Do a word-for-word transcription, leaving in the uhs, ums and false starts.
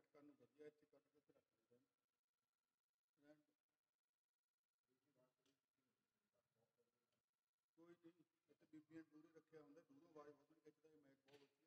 ਕਰਨ ਨੂੰ ਵਧੀਆ, ਇੱਥੇ ਕੱਟ ਕੇ ਉੱਥੇ ਰੱਖ ਲਈਦਾ ਰਹਿਣ ਦਿਓ। ਕੋਈ ਨਹੀਂ, ਇੱਥੇ ਬੀਬੀਆਂ ਦੂਰੇ ਰੱਖਿਆ ਹੁੰਦਾ, ਦੂਰੋਂ ਆਵਾਜ਼ ਬਹੁਤ ਨਹੀਂ ਖਿੱਚਦਾ, ਇਹ ਮੈਕ ਬਹੁਤ ਵਧੀਆ।